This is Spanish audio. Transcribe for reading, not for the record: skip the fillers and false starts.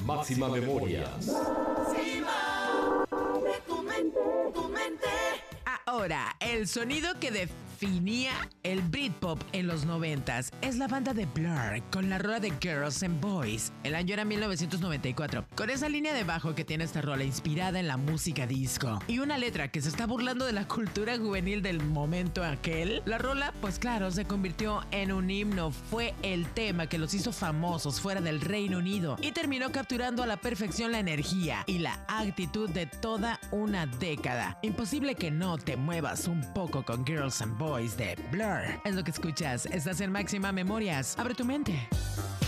Máxima Memorias. Ahora, el sonido que definía el Britpop en los 90s es la banda de Blur con la rola de Girls and Boys. El año era 1994, con esa línea de bajo que tiene esta rola inspirada en la música disco y una letra que se está burlando de la cultura juvenil del momento aquel. La rola, pues claro, se convirtió en un himno. Fue el tema que los hizo famosos fuera del Reino Unido y terminó capturando a la perfección la energía y la actitud de toda una década. Imposible que no te muevas un poco con Girls and Boys de Blur. Es lo que escuchas. Estás en Máxima Memorias. Abre tu mente.